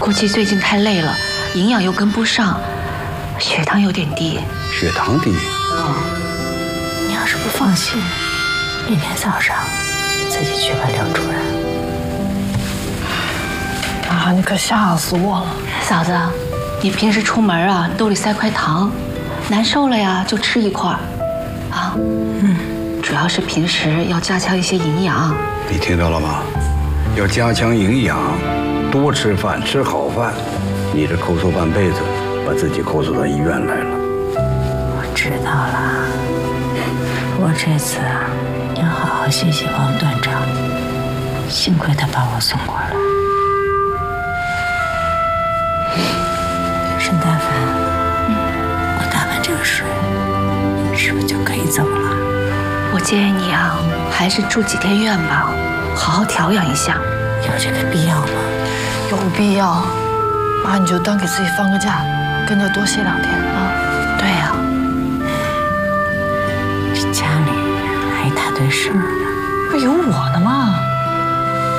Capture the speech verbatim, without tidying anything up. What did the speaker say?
估计最近太累了，营养又跟不上，血糖有点低。 血糖低？ 哦。 你要是不放心，明天早上自己去问刘主任。 啊，你可吓死我了！ 嫂子，你平时出门啊，兜里塞块糖，难受了呀就吃一块，啊，嗯，主要是平时要加强一些营养。 你听到了吗？要加强营养，多吃饭，吃好饭。你这抠搜半辈子，把自己抠搜到医院来了。 我知道了，我这次啊，要好好谢谢王段长，幸亏他把我送过来。沈大凡，嗯，我打完这个水，是不是就可以走了？ 我建议你啊，还是住几天院吧，好好调养一下。 有这个必要吗？ 有必要。妈，你就当给自己放个假，跟着多歇两天啊。 对呀、啊， 这家里还一大堆事儿呢。 不有我呢吗？